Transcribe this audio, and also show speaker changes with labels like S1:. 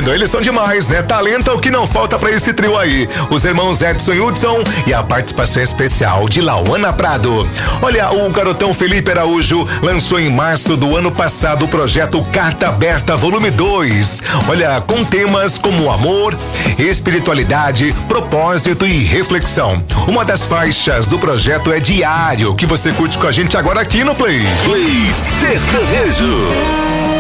S1: querido, eles são demais, né? Talento é o que não falta pra esse trio aí. Os irmãos Edson e Hudson e a participação especial de Lauana Prado. Olha, o garotão Felipe Araújo lançou em março do ano passado o projeto Carta Aberta Volume 2. Olha, com temas como amor, espiritualidade, propósito e reflexão. Uma das faixas do projeto é Diário, que você curte com a gente agora aqui no Play.
S2: Play Sertanejo.